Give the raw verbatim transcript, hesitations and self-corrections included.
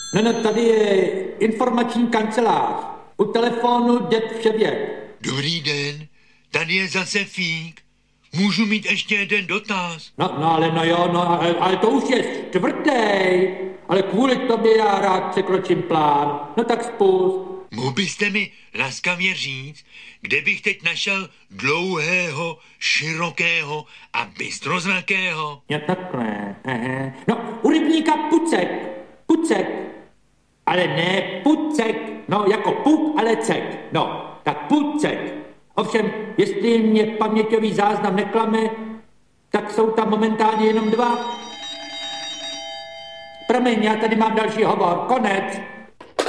No, no, tady je informační kancelář. U telefonu děd Vševěk. Dobrý den, tady je zase Fík. Můžu mít ještě jeden dotaz? No, no, ale no jo, no, ale, ale to už je čtvrtý. Ale kvůli tobě já rád překročím plán. No tak spust. Mohl byste mi laskavě říct, kde bych teď našel dlouhého, širokého a bystrozrakého? Jo, takhle. Aha. No, u rybníka Pucek. Pucek. Ale ne Pucek. No, jako puk, ale cek. No, tak Pucek. Ovšem, jestli mě paměťový záznam neklame, tak jsou tam momentálně jenom dva. Promiň, já tady mám další hovor. Konec.